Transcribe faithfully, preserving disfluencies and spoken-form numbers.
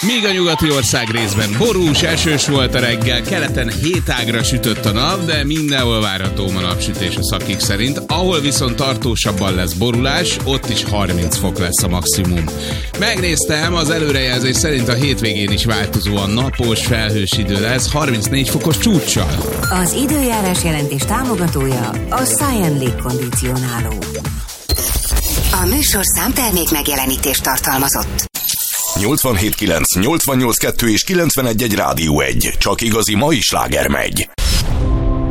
Míg a nyugati ország részben borús, esős volt a reggel, keleten hét ágra sütött a nap, de mindenhol várható ma napsütés a szakik szerint. Ahol viszont tartósabban lesz borulás, ott is harminc fok lesz a maximum. Megnéztem, az előrejelzés szerint a hétvégén is változóan napos, felhős idő lesz, harmincnégy fokos csúccsal. Az időjárás jelentés támogatója a Science légkondicionáló. A műsorszám termék megjelenítést tartalmazott. nyolcvanhét kilenc, nyolcvannyolc kettő és kilencvenegy egy Rádió egy. Csak igazi mai sláger megy.